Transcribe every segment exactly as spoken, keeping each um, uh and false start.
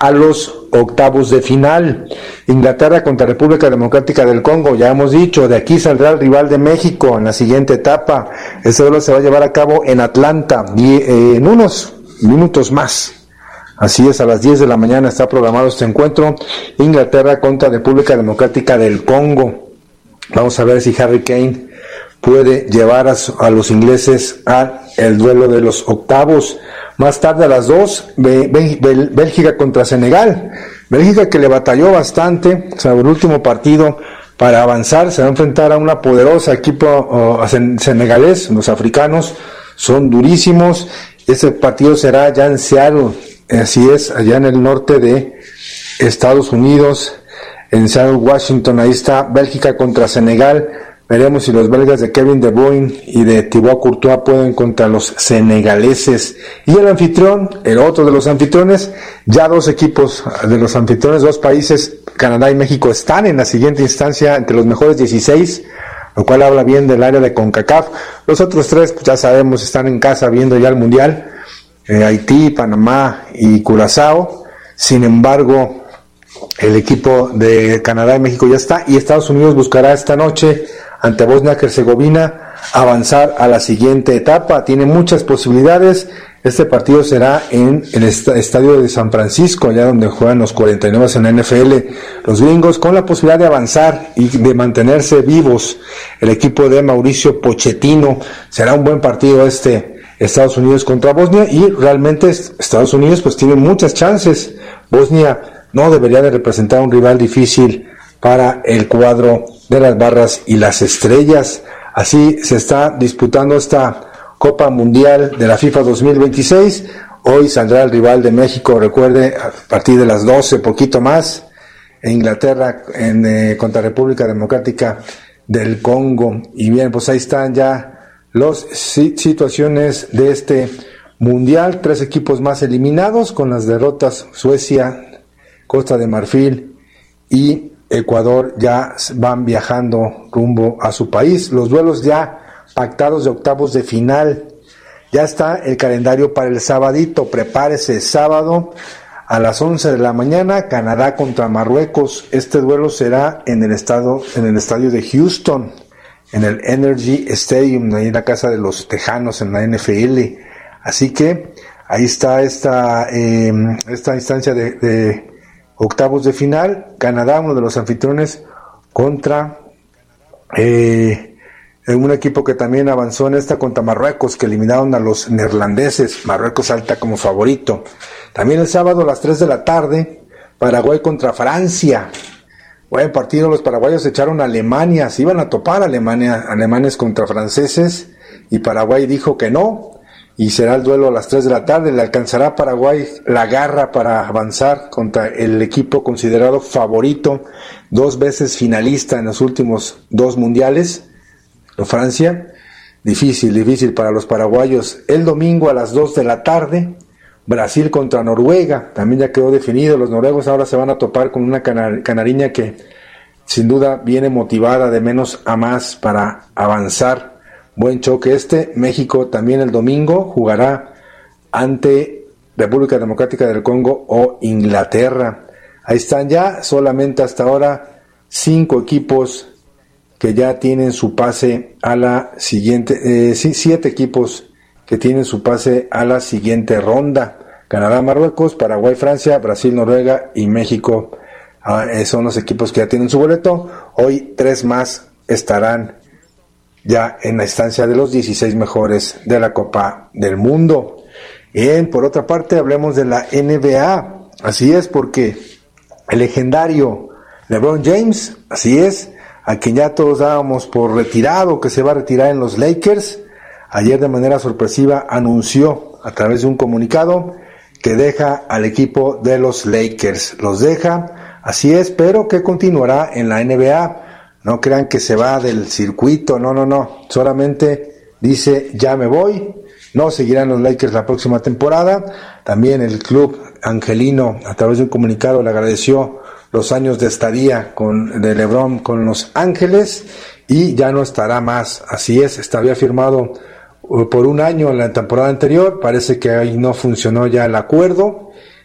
a los octavos de final. Inglaterra contra República Democrática del Congo, ya hemos dicho, de aquí saldrá el rival de México en la siguiente etapa. Este duelo se va a llevar a cabo en Atlanta y, eh, en unos minutos más. Así es, a las diez de la mañana está programado este encuentro, Inglaterra contra República Democrática del Congo. Vamos a ver si Harry Kane puede llevar a, su, a los ingleses al duelo de los octavos. Más tarde a las dos, Be, Be, Be, Bélgica contra Senegal. Bélgica, que le batalló bastante sobre el último partido para avanzar, se va a enfrentar a una poderosa equipo uh, sen, senegalés. Los africanos son durísimos. Este partido será ya en Seattle, así es, allá en el norte de Estados Unidos, en Seattle, Washington. Ahí está Bélgica contra Senegal. Veremos si los belgas de Kevin De Bruyne y de Thibaut Courtois pueden contra los senegaleses. Y el anfitrión, el otro de los anfitriones, ya dos equipos de los anfitriones, dos países, Canadá y México, están en la siguiente instancia entre los mejores dieciséis, lo cual habla bien del área de CONCACAF. Los otros tres, pues ya sabemos, están en casa viendo ya el Mundial, eh, Haití, Panamá y Curazao. Sin embargo, el equipo de Canadá y México ya está, y Estados Unidos buscará esta noche ante Bosnia-Herzegovina avanzar a la siguiente etapa. Tiene muchas posibilidades. Este partido será en el estadio de San Francisco, allá donde juegan los cuarenta y nueve en la N F L, los gringos, con la posibilidad de avanzar y de mantenerse vivos. El equipo de Mauricio Pochettino. Será un buen partido este, Estados Unidos contra Bosnia, y realmente Estados Unidos pues tiene muchas chances. Bosnia no debería de representar un rival difícil para el cuadro de las barras y las estrellas. Así se está disputando esta Copa Mundial de la FIFA dos mil veintiséis. Hoy saldrá el rival de México, recuerde, a partir de las doce, poquito más, en Inglaterra en, eh, contra República Democrática del Congo. Y bien, pues ahí están ya las si, situaciones de este Mundial. Tres equipos más eliminados con las derrotas: Suecia, Costa de Marfil y Ecuador ya van viajando rumbo a su país. Los duelos ya pactados de octavos de final. Ya está el calendario para el sabadito. Prepárese, sábado a las once de la mañana, Canadá contra Marruecos. Este duelo será en el estado, en el estadio de Houston, en el Energy Stadium, ahí en la casa de los Tejanos, en la N F L. Así que ahí está esta, eh, esta instancia de, de octavos de final. Canadá, uno de los anfitriones, contra eh, un equipo que también avanzó en esta contra Marruecos, que eliminaron a los neerlandeses. Marruecos alta como favorito. También el sábado a las tres de la tarde, Paraguay contra Francia. Buen partido, los paraguayos echaron a Alemania, se iban a topar a Alemania, alemanes contra franceses, y Paraguay dijo que no, y será el duelo a las tres de la tarde. Le alcanzará a Paraguay la garra para avanzar contra el equipo considerado favorito, dos veces finalista en los últimos dos mundiales, Francia. Difícil, difícil para los paraguayos. El domingo a las dos de la tarde, Brasil contra Noruega, también ya quedó definido. Los noruegos ahora se van a topar con una canar- canariña que sin duda viene motivada de menos a más para avanzar. Buen choque este. México también el domingo jugará ante República Democrática del Congo o Inglaterra. Ahí están ya solamente hasta ahora cinco equipos que ya tienen su pase a la siguiente, eh, sí, siete equipos que tienen su pase a la siguiente ronda. Canadá, Marruecos, Paraguay, Francia, Brasil, Noruega y México ah, eh, son los equipos que ya tienen su boleto. Hoy tres más estarán ya en la instancia de los dieciséis mejores de la Copa del Mundo. Bien, por otra parte, hablemos de la N B A. Así es, porque el legendario LeBron James, así es, a quien ya todos dábamos por retirado, que se va a retirar en los Lakers, ayer de manera sorpresiva anunció a través de un comunicado que deja al equipo de los Lakers. Los deja, así es, pero que continuará en la N B A. No crean que se va del circuito, no, no, no. Solamente dice, ya me voy. No seguirán los Lakers la próxima temporada. También el club angelino, a través de un comunicado, le agradeció los años de estadía con, de LeBron con Los Ángeles, y ya no estará más. Así es, está, había firmado por un año en la temporada anterior. Parece que ahí no funcionó ya el acuerdo,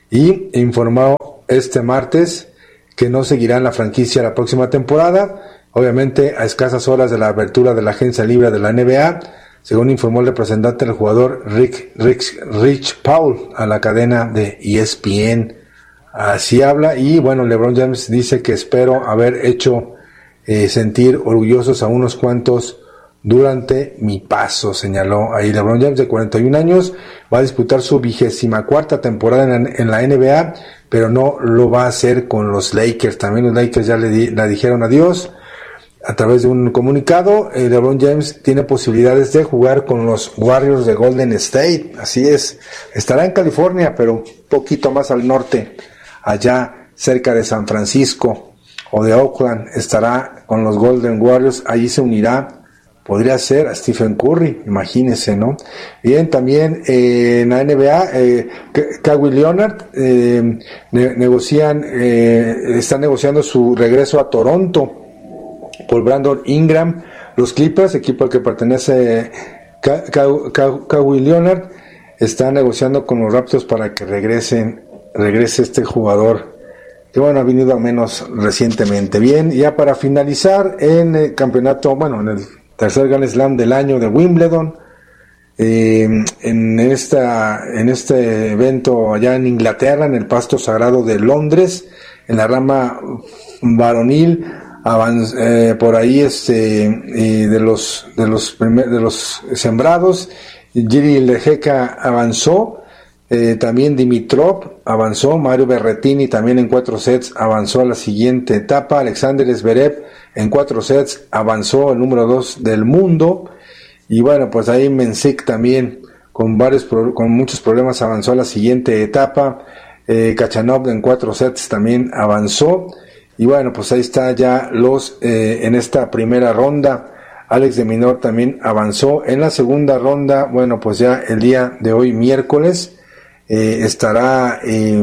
y informó este martes que no seguirá en la franquicia la próxima temporada, obviamente a escasas horas de la apertura de la agencia libre de la N B A, según informó el representante del jugador Rick, Rick, Rich Paul a la cadena de E S P N. Así habla, y bueno, LeBron James dice que espero haber hecho eh, sentir orgullosos a unos cuantos durante mi paso, señaló ahí LeBron James, de cuarenta y un años, va a disputar su vigésima cuarta temporada en la, en la N B A, pero no lo va a hacer con los Lakers. También los Lakers ya le, di, le dijeron adiós a través de un comunicado. eh, LeBron James tiene posibilidades de jugar con los Warriors de Golden State, así es, estará en California, pero un poquito más al norte, allá cerca de San Francisco o de Oakland, estará con los Golden Warriors, allí se unirá, podría ser a Stephen Curry, imagínense, ¿no? Bien, también eh, en la N B A, eh, Kawhi Leonard eh, ne- negocian, eh, están negociando su regreso a Toronto por Brandon Ingram. Los Clippers, equipo al que pertenece Ka- Ka- Ka- Kawhi Leonard, está negociando con los Raptors para que regresen, regrese este jugador, que bueno, ha venido a menos recientemente. Bien, ya para finalizar, en el campeonato, bueno, en el tercer Grand Slam del año de Wimbledon, eh, en esta, en este evento allá en Inglaterra, en el Pasto Sagrado de Londres, en la rama varonil, avanz, eh, por ahí este, eh, de los, de los primer, de los sembrados, Giri Lejeca avanzó, eh, también Dimitrov avanzó, Mario Berrettini también en cuatro sets avanzó a la siguiente etapa, Alexander Zverev en cuatro sets avanzó el número dos del mundo, y bueno, pues ahí Mensik también con varios con muchos problemas avanzó a la siguiente etapa, eh, Kachanov en cuatro sets también avanzó, y bueno, pues ahí está ya los eh, en esta primera ronda. Alex de Minaur también avanzó en la segunda ronda. Bueno, pues ya el día de hoy, miércoles, eh, estará eh,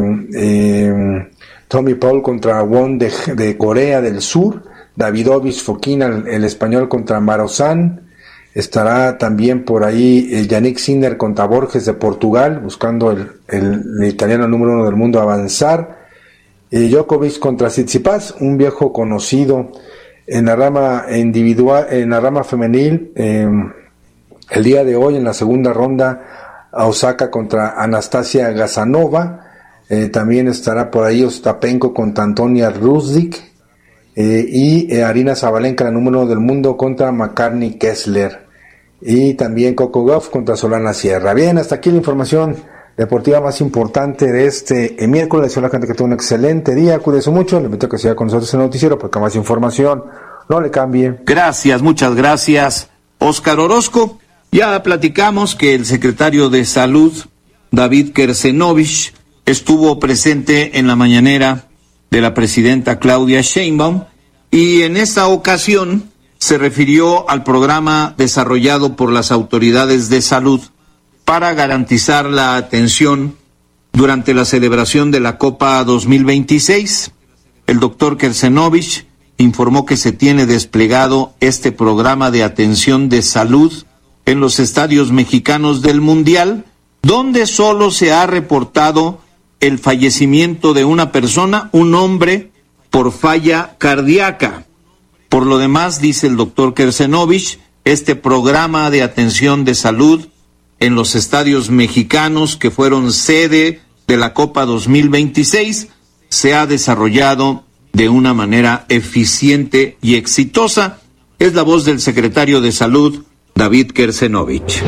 eh, Tommy Paul contra Won de, de Corea del Sur, Davidovich Fokina, el, el español, contra Marozán, estará también por ahí eh, Yannick Sinner contra Borges de Portugal, buscando el, el, el italiano número uno del mundo avanzar, eh, Djokovic contra Tsitsipas, un viejo conocido en la rama individual, en la rama femenil, eh, el día de hoy en la segunda ronda, a Osaka contra Anastasia Gazanova, eh, también estará por ahí Ostapenko contra Antonia Ruzdik, eh, y eh, Arina Sabalenka, la número uno del mundo, contra Makarny Kessler, y también Coco Gauff contra Solana Sierra. Bien, hasta aquí la información deportiva más importante de este eh, miércoles. Deseo a la gente que tenga un excelente día, cuídese mucho, le invito a que siga con nosotros en el noticiero porque más información, no le cambie. Gracias, muchas gracias, Óscar Orozco. Ya platicamos que el secretario de Salud, David Kersenovich, estuvo presente en la mañanera de la presidenta Claudia Sheinbaum, y en esta ocasión se refirió al programa desarrollado por las autoridades de salud para garantizar la atención durante la celebración de la Copa dos mil veintiséis. El doctor Kersenovich informó que se tiene desplegado este programa de atención de salud en los estadios mexicanos del Mundial, donde solo se ha reportado el fallecimiento de una persona, un hombre, por falla cardíaca. Por lo demás, dice el doctor Kersenovich, este programa de atención de salud en los estadios mexicanos que fueron sede de la Copa dos mil veintiséis se ha desarrollado de una manera eficiente y exitosa. Es la voz del secretario de Salud, David Kersenovich.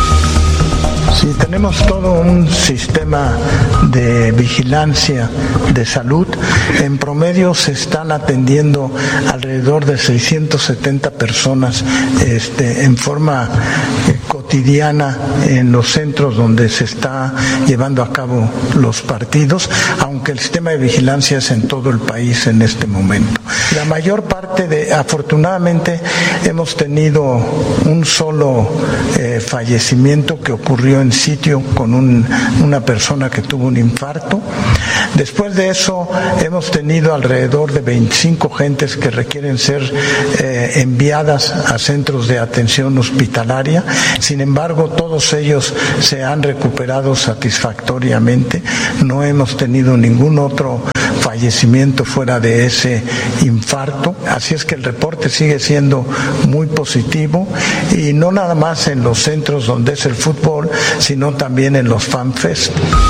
Sí, tenemos todo un sistema de vigilancia de salud. En promedio se están atendiendo alrededor de seiscientas setenta personas este, en forma eh, cotidiana en los centros donde se está llevando a cabo los partidos, aunque el sistema de vigilancia es en todo el país en este momento. La mayor parte de, afortunadamente, hemos tenido un solo eh, fallecimiento que ocurrió en sitio con un, una persona que tuvo un infarto. Después de eso hemos tenido alrededor de veinticinco gentes que requieren ser eh, enviadas a centros de atención hospitalaria. Sin embargo, todos ellos se han recuperado satisfactoriamente. No hemos tenido ningún otro fallecimiento fuera de ese infarto. Así es que el reporte sigue siendo muy positivo, y no nada más en los centros donde es el fútbol, sino también en los FanFest.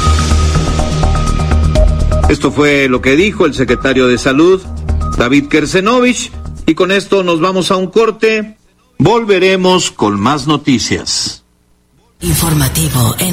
Esto fue lo que dijo el secretario de Salud, David Kersenovich, y con esto nos vamos a un corte. Volveremos con más noticias. Informativo en